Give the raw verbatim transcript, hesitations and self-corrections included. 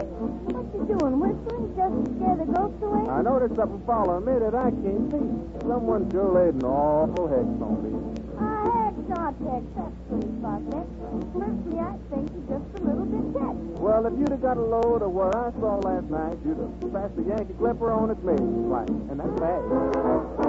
What you doing, whistling just to scare the ghosts away? I noticed something following me that I can't see. Someone sure laid an awful hex on me. Ah, hex, not hex. That's pretty far fetched. Personally, I think you're just a little bit catchy. Well, if you'd have got a load of what I saw last night, you'd have passed the Yankee Clipper on its maiden flight. And that's bad.